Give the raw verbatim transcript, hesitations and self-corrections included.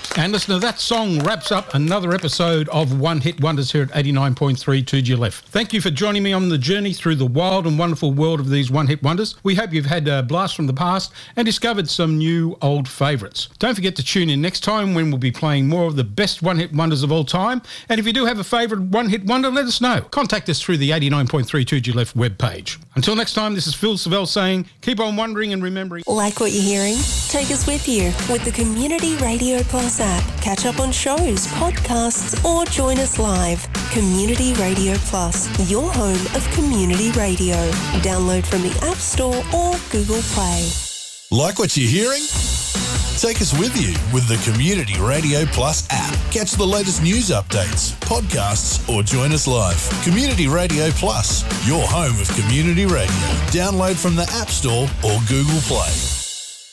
And listener, that song wraps up another episode of One Hit Wonders here at eighty-nine point three two G L F. Thank you for joining me on the journey through the wild and wonderful world of these One Hit Wonders. We hope you've had a blast from the past and discovered some new old favourites. Don't forget to tune in next time when we'll be playing more of the best One Hit Wonders of all time. And if you do have a favourite One Hit Wonder, let us know. Contact us through the eighty-nine point three two G L F webpage. Until next time, this is Phil Savell saying, keep on wondering and remembering. Like what you're hearing? Take us with you with the Community Radio Plus app. Catch up on shows, podcasts, or join us live. Community Radio Plus, your home of community radio. Download from the App Store or Google Play. Like what you're hearing? Take us with you with the Community Radio Plus app. Catch the latest news updates, podcasts, or join us live. Community Radio Plus, your home of community radio. Download from the App Store or Google Play.